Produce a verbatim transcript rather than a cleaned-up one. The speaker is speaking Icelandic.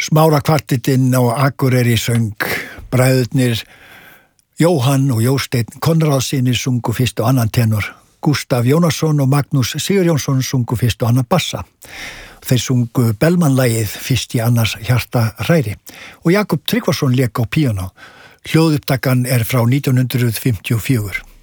Smára kvartettinn á Akureyri söng, bræðurnir Jóhann og Jósteinn Konráðssyni sungu fyrst og annan tenor, Gústaf Jónasson og Magnús Sigurjónsson sungu fyrst og annan bassa. Þeir sungu Bellman-lagið fyrst í annars hjarta hræri og Jakob Tryggvason lék á píanó. Hljóðupptakan er frá nítján hundruð fimmtíu og fjögur.